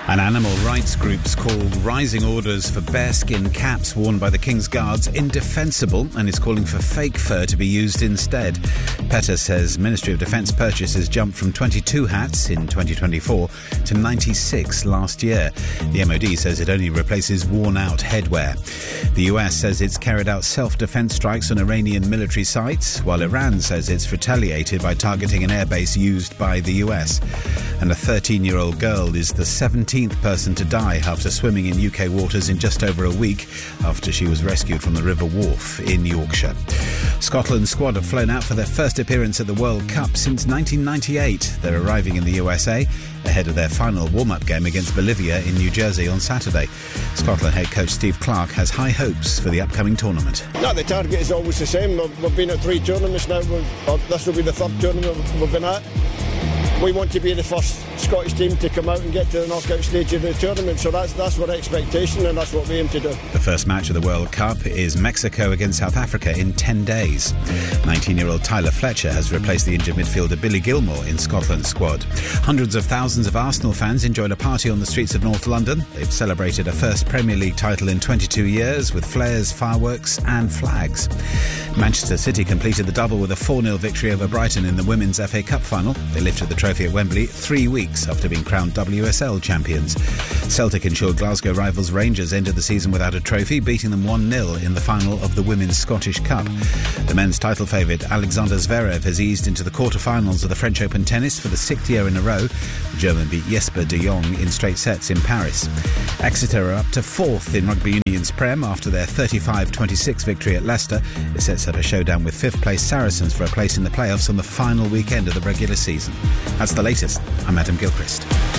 And animal rights groups called rising orders for bearskin caps worn by the King's Guards indefensible and is calling for fake fur to be used instead. PETA says Ministry of Defence purchases jumped from 22 hats in 2024 to 96 last year. The MOD says it only replaces worn-out headwear. The US says it's carried out self-defence strikes on Iranian military sites, while Iran says it's retaliated by targeting an airbase used by the US. And a 13-year-old girl is the 17th person to die after swimming in UK waters in just over a week after she was rescued from the River Wharfe in Yorkshire. Scotland's squad have flown out for their first appearance at the World Cup since 1998. They're arriving in the USA ahead of their final warm-up game against Bolivia in New Jersey on Saturday. Scotland head coach Steve Clarke has high hopes for the upcoming tournament. No, the target is always the same. We've been at 3 tournaments now. This will be the 3rd tournament we've been at. We want to be the first Scottish team to come out and get to the knockout stage of the tournament, so that's our expectation and that's what we aim to do. The first match of the World Cup is Mexico against South Africa in 10 days. 19-year-old Tyler Fletcher has replaced the injured midfielder Billy Gilmore in Scotland's squad. Hundreds of thousands of Arsenal fans enjoyed a party on the streets of North London. They've celebrated a first Premier League title in 22 years with flares, fireworks and flags. Manchester City completed the double with a 4-0 victory over Brighton in the Women's FA Cup final. They lifted the trophy at Wembley 3 weeks after being crowned WSL champions. Celtic ensured Glasgow rivals Rangers ended the season without a trophy, beating them 1-0 in the final of the Women's Scottish Cup. The men's title favourite Alexander Zverev has eased into the quarter-finals of the French Open tennis for the 6th year in a row. The German beat Jesper de Jong in straight sets in Paris. Exeter are up to 4th in Rugby Union's Prem after their 35-26 victory at Leicester. It sets up a showdown with 5th place Saracens for a place in the playoffs on the final weekend of the regular season. That's the latest. I'm Adam Gilchrist.